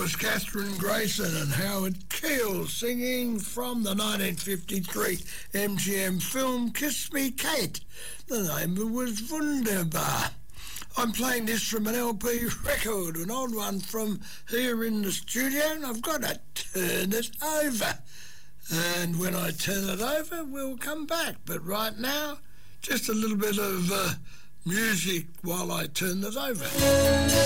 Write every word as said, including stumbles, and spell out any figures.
was Catherine Grayson and Howard Keel singing from the nineteen fifty-three M G M film Kiss Me Kate. The name was Wunderbar. I'm playing this from an L P record, an old one from here in the studio, and I've got to turn it over. And when I turn it over, we'll come back. But right now, just a little bit of uh, music while I turn it over.